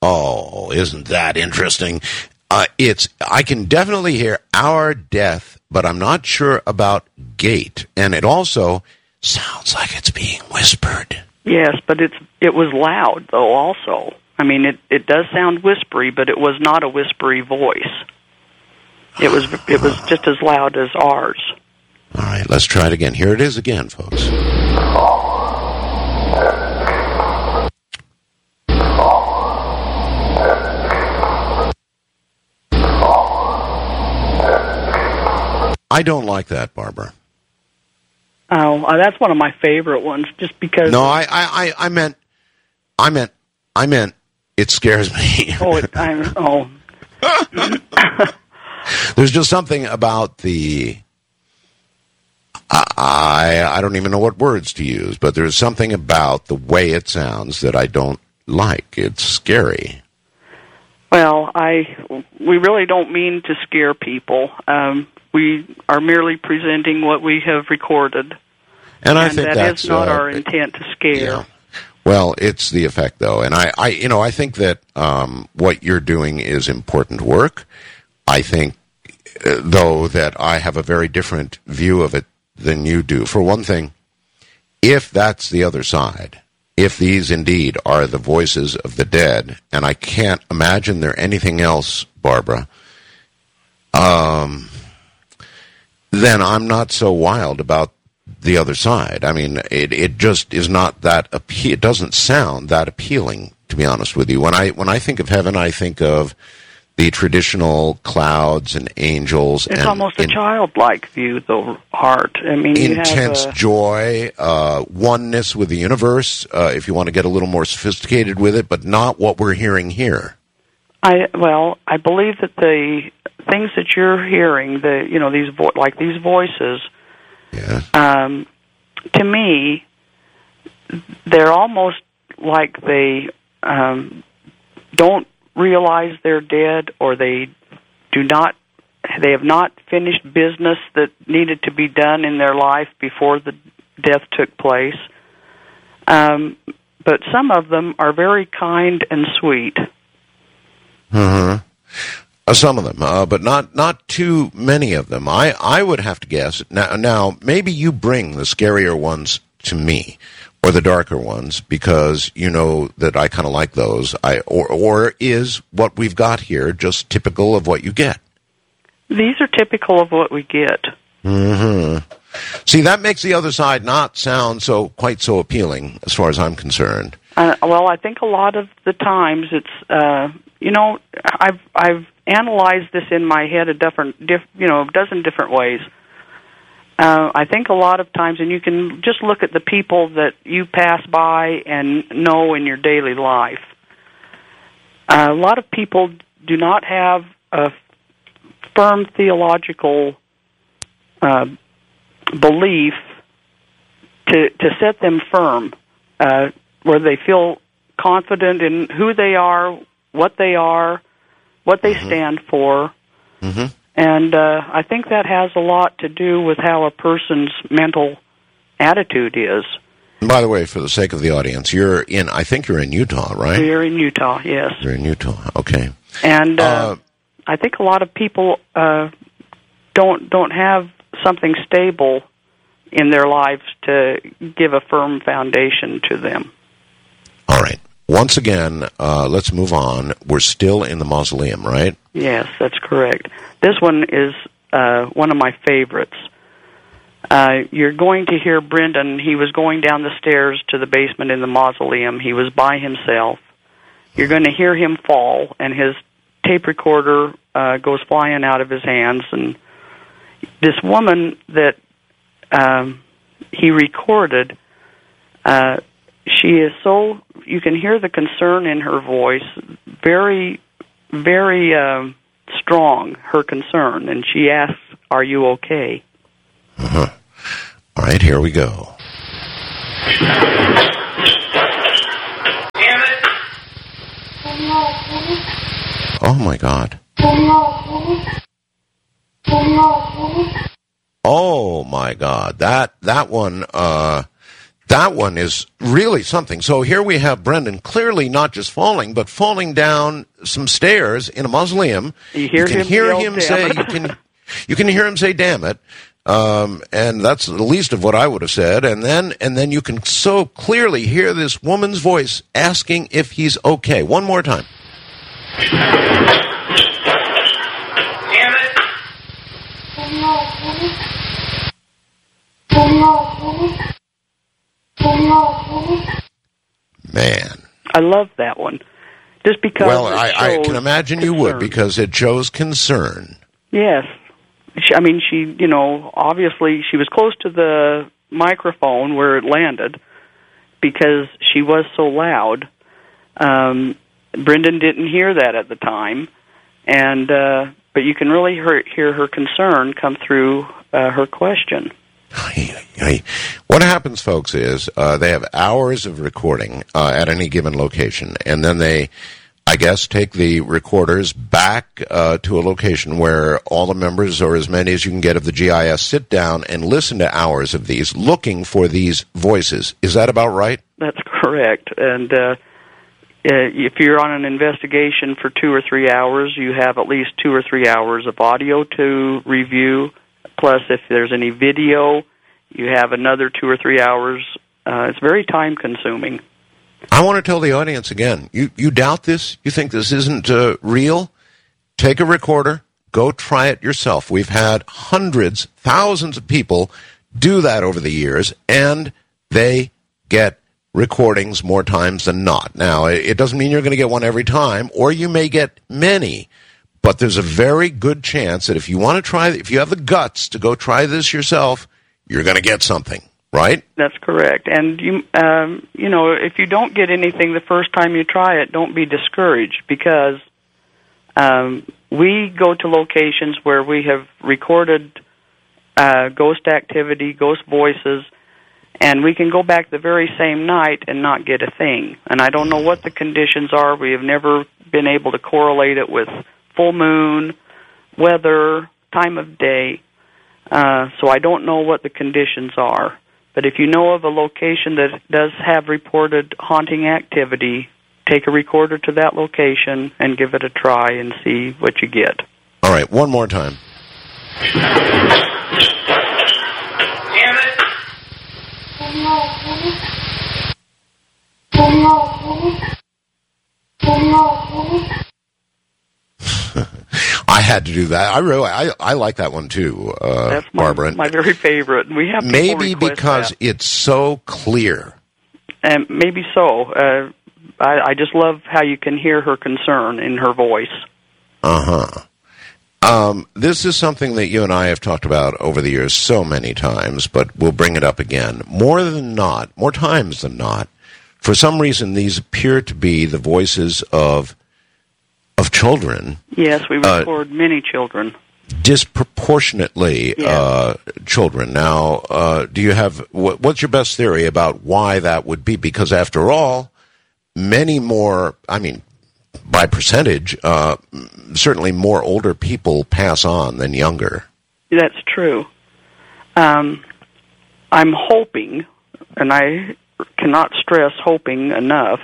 Oh, isn't that interesting? I can definitely hear our death, but I'm not sure about gate. And it also sounds like it's being whispered. Yes, but it was loud, though, also. I mean, it does sound whispery, but it was not a whispery voice. It was just as loud as ours. All right, let's try it again. Here it is again, folks. I don't like that, Barbara. Oh, that's one of my favorite ones, just because. No, I meant, it scares me. There's just something about the. I don't even know what words to use, but there's something about the way it sounds that I don't like. It's scary. Well, we really don't mean to scare people. We are merely presenting what we have recorded, and I think that's not our intent to scare. Yeah. Well, it's the effect, though, and I think that what you're doing is important work. I think, though, that I have a very different view of it than you do. For one thing, if that's the other side, if these indeed are the voices of the dead, and I can't imagine they're anything else, Barbara, then I'm not so wild about the other side. I mean, it just is not that it doesn't sound that appealing, to be honest with you. When I think of heaven, I think of the traditional clouds and angels. It's almost a childlike view, though, Hart. I mean, intense joy, oneness with the universe, if you want to get a little more sophisticated with it, but not what we're hearing here. I believe that the things that you're hearing, these voices, yeah. To me, they're almost like they don't realize they're dead, or they have not finished business that needed to be done in their life before the death took place. But some of them are very kind and sweet. Mm-hmm. Some of them, but not too many of them. I would have to guess. Now, maybe you bring the scarier ones to me, or the darker ones, because you know that I kind of like those. Or is what we've got here just typical of what you get? These are typical of what we get. Mm-hmm. See, that makes the other side not sound quite so appealing, as far as I'm concerned. Well, I think a lot of the times it's, I've analyzed this in my head a dozen different ways. I think a lot of times, and you can just look at the people that you pass by and know in your daily life. A lot of people do not have a firm theological belief to set them firm, where they feel confident in who they are, what they mm-hmm. stand for. Mm-hmm. And I think that has a lot to do with how a person's mental attitude is. And by the way, for the sake of the audience, I think you're in Utah, right? We're in Utah, yes. You're in Utah, okay. And I think a lot of people don't have something stable in their lives to give a firm foundation to them. All right. Once again, let's move on. We're still in the mausoleum, right? Yes, that's correct. This one is one of my favorites. You're going to hear Brendan. He was going down the stairs to the basement in the mausoleum. He was by himself. You're going to hear him fall, and his tape recorder goes flying out of his hands. And this woman that he recorded, she is so, you can hear the concern in her voice, very, very strong, her concern. And she asks, "Are you okay?" Uh-huh. All right, here we go. Oh, my God. Oh, my God. That one, That one is really something. So here we have Brendan clearly not just falling, but falling down some stairs in a mausoleum. You can hear him say, you can hear him say, "Damn it." And that's the least of what I would have said. And then you can so clearly hear this woman's voice asking if he's okay. One more time. Damn it. Man. I love that one. Just because. Well, I can imagine you would, concern. because it shows concern. Yes. She, obviously she was close to the microphone where it landed because she was so loud. Brendan didn't hear that at the time, but you can really hear her concern come through her question. What happens, folks, is they have hours of recording at any given location, and then they, I guess, take the recorders back to a location where all the members, or as many as you can get of the GIS, sit down and listen to hours of these, looking for these voices. Is that about right? That's correct. And if you're on an investigation for 2 or 3 hours, you have at least 2 or 3 hours of audio to review. Plus, if there's any video, you have another 2 or 3 hours. It's very time-consuming. I want to tell the audience again, you doubt this? You think this isn't real? Take a recorder, go try it yourself. We've had hundreds, thousands of people do that over the years, and they get recordings more times than not. Now, it doesn't mean you're going to get one every time, or you may get many, but there's a very good chance that if you want to try, if you have the guts to go try this yourself, you're going to get something. Right? That's correct. And if you don't get anything the first time you try it, don't be discouraged, because we go to locations where we have recorded ghost activity, ghost voices, and we can go back the very same night and not get a thing. And I don't know what the conditions are. We have never been able to correlate it with full moon, weather, time of day. So I don't know what the conditions are. But if you know of a location that does have reported haunting activity, take a recorder to that location and give it a try and see what you get. All right, one more time. Damn it. I had to do that. I like that one too, That's Barbara. my very favorite. We have maybe because it's so clear. And maybe so. I just love how you can hear her concern in her voice. This is something that you and I have talked about over the years so many times, but we'll bring it up again. More times than not, for some reason, these appear to be the voices of children. Yes, we record many children. Disproportionately children. Now, do you have what's your best theory about why that would be? Because after all, many more, by percentage, certainly more older people pass on than younger. That's true. I'm hoping, and I cannot stress hoping enough,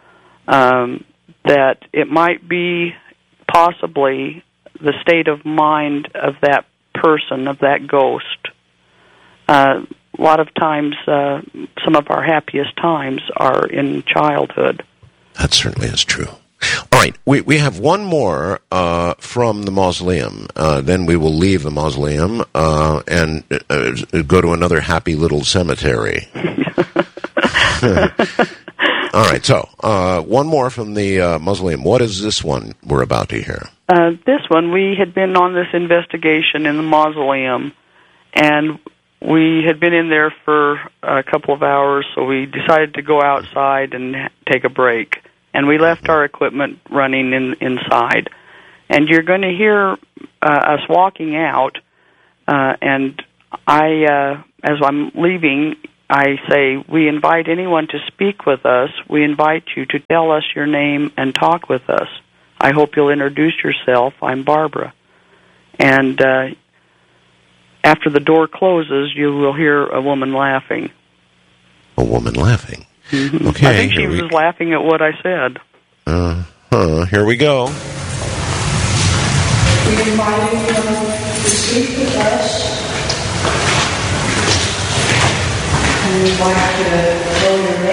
that it might be possibly the state of mind of that person, of that ghost. A lot of times, some of our happiest times are in childhood. That certainly is true. All right, we have one more from the mausoleum. Then we will leave the mausoleum and go to another happy little cemetery. All right, so one more from the mausoleum. What is this one we're about to hear? This one, we had been on this investigation in the mausoleum, and we had been in there for a couple of hours, so we decided to go outside and take a break. And we left our equipment running inside. And you're going to hear us walking out, and as I'm leaving, I say, we invite anyone to speak with us. We invite you to tell us your name and talk with us. I hope you'll introduce yourself. I'm Barbara. And after the door closes, you will hear a woman laughing. A woman laughing. Mm-hmm. Okay. I think she was laughing at what I said. Here we go. We invite you to speak with us. And we'd like to know your name.